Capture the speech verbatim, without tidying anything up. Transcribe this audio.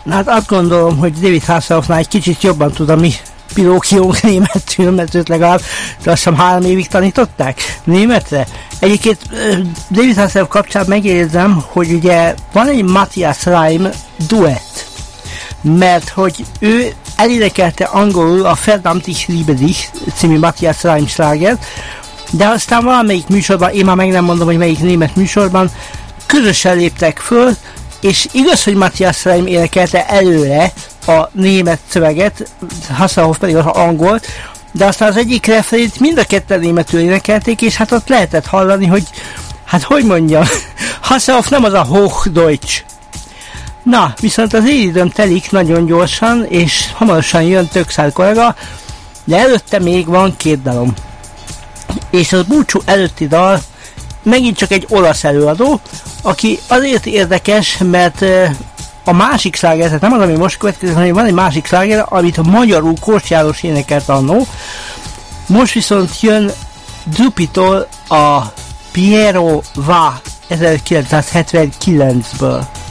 Hát azt gondolom, hogy David Hasselhoffnál egy kicsit jobban tud a mi Pinocchiónk németül, mert őt legalább azt hiszem három évig tanították németre. Egyébként David Hasselhoff kapcsán megjegyzem, hogy ugye van egy Matthias Reim duett, mert hogy ő elénekelte angolul a Verdammt ich liebe dich című Matthias Reim slágert, de aztán valamelyik műsorban, én már meg nem mondom, hogy melyik német műsorban, közösen léptek föl, és igaz, hogy Matthias Reim énekelte előre a német szöveget, Hasselhoff pedig az angolt, de aztán az egyik refrént mind a ketten németül énekelték, és hát ott lehetett hallani, hogy hát hogy mondjam, Hasselhoff nem az a Hochdeutsch. Na, viszont az én időm telik nagyon gyorsan, és hamarosan jön Tökszár kollega, de előtte még van két dalom. És az búcsú előtti dal megint csak egy olasz előadó, aki azért érdekes, mert a másik sláger, tehát nem az, ami most következik, hanem van egy másik sláger, amit magyarul Kós János énekelt annó. Most viszont jön Dupitól a Piero Va ezerkilencszázhetvenkilencből.